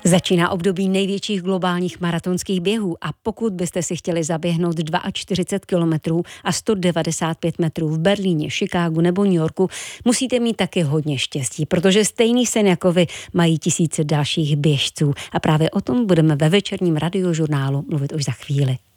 Začíná období největších globálních maratonských běhů a pokud byste si chtěli zaběhnout 42 kilometrů a 195 metrů v Berlíně, Chicagu nebo New Yorku, musíte mít taky hodně štěstí, protože stejný sen jako vy mají tisíce dalších běžců. A právě o tom budeme ve večerním radiožurnálu mluvit už za chvíli.